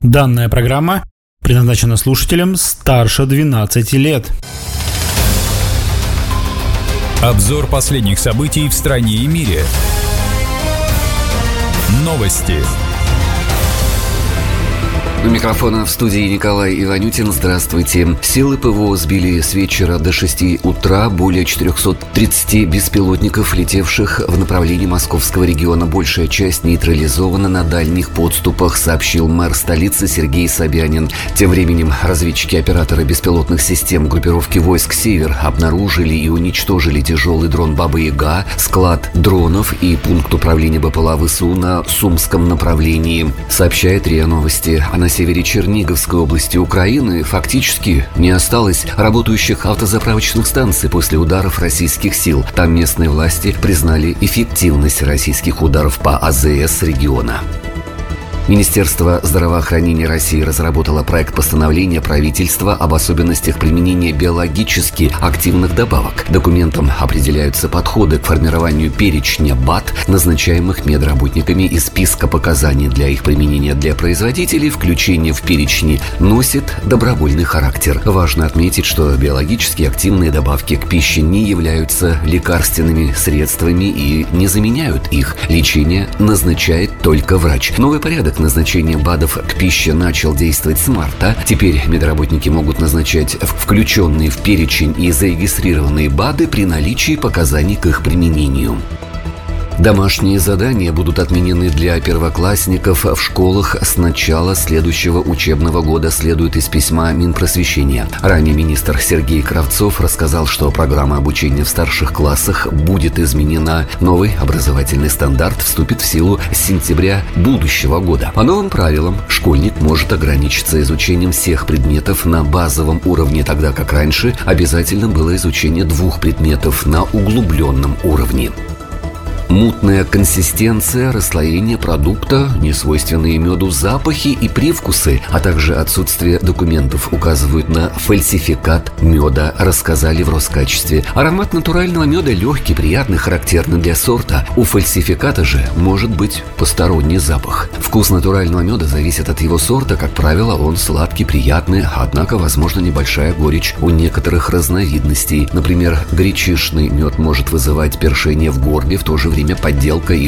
Данная программа предназначена слушателям старше 12 лет. Обзор последних событий в стране и мире. Новости. У микрофона в студии Николай Иванютин. Здравствуйте. Силы ПВО сбили с вечера до 6 утра более 430 беспилотников, летевших в направлении московского региона. Большая часть нейтрализована на дальних подступах, сообщил мэр столицы Сергей Собянин. Тем временем разведчики-операторы беспилотных систем группировки войск «Север» обнаружили и уничтожили тяжелый дрон «Баба-Яга», склад дронов и пункт управления БПЛА ВСУ на Сумском направлении, сообщает РИА Новости. А на севере Черниговской области Украины фактически не осталось работающих автозаправочных станций после ударов российских сил. Там местные власти признали эффективность российских ударов по АЗС региона. Министерство здравоохранения России разработало проект постановления правительства об особенностях применения биологически активных добавок. Документом определяются подходы к формированию перечня БАД, назначаемых медработниками, из списка показаний для их применения для производителей. Включение в перечни носит добровольный характер. Важно отметить, что биологически активные добавки к пище не являются лекарственными средствами и не заменяют их. Лечение назначает только врач. Новый порядок назначения БАДов к пище начал действовать с марта. Теперь медработники могут назначать включенные в перечень и зарегистрированные БАДы при наличии показаний к их применению. Домашние задания будут отменены для первоклассников в школах с начала следующего учебного года, следует из письма Минпросвещения. Ранее министр Сергей Кравцов рассказал, что программа обучения в старших классах будет изменена. Новый образовательный стандарт вступит в силу с сентября будущего года. По новым правилам школьник может ограничиться изучением всех предметов на базовом уровне, тогда как раньше обязательно было изучение 2 предметов на углубленном уровне. Мутная консистенция, расслоение продукта, несвойственные меду запахи и привкусы, а также отсутствие документов указывают на фальсификат меда, рассказали в Роскачестве. Аромат натурального меда легкий, приятный, характерный для сорта. У фальсификата же может быть посторонний запах. Вкус натурального меда зависит от его сорта. Как правило, он сладкий, приятный, однако возможна небольшая горечь у некоторых разновидностей. Например, гречишный мед может вызывать першение в горле, в то же время подделка